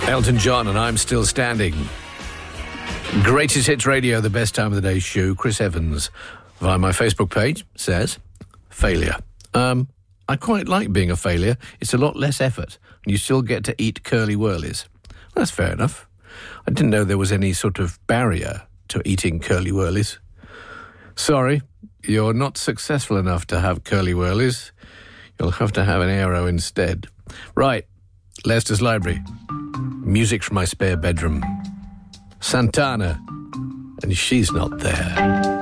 Elton John and I'm Still Standing. Greatest Hits Radio, the best time of the day show. Chris Evans, via my Facebook page, says, failure. I quite like being a failure. It's a lot less effort, and you still get to eat curly whirlies. That's fair enough. I didn't know there was any sort of barrier to eating curly whirlies. Sorry, you're not successful enough to have curly whirlies. You'll have to have an aero instead. Right, Leicester's Library. Music from my spare bedroom. Santana, and she's not there.